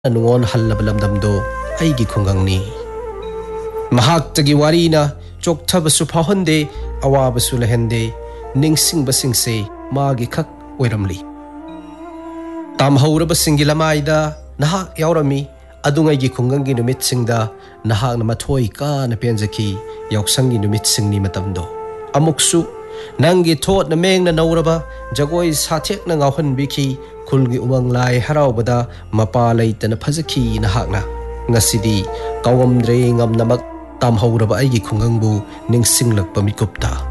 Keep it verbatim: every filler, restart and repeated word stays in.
नुंगोन हल्लबा लमदमदो अइगी खुंगंगनी महाक्तगी वारीना चोक्थबसु फाहंदे अवाबसु लहंदे निंगसिंगबसिंगसे मागी खक ओइरमली तामहौरबसिंगी लमाइदा नहाक यावरमी अदुंगैगी खुंगंगी नुमितसिंगदा नहाक नमथोई काना पेंजकी यावसंगी नुमितसिंगनी मतमदो अमुक्सु नंगी थोट नमेंग न नौरबा जगोई साथेक न गावहनबिखी खुलगी उमंग लाई हरावबदा Mopa लैतन फजखी नहाकना ngасidi kawamdre ngamnamak tamhoraba aigi khungangbу ningsinglakpa mikupta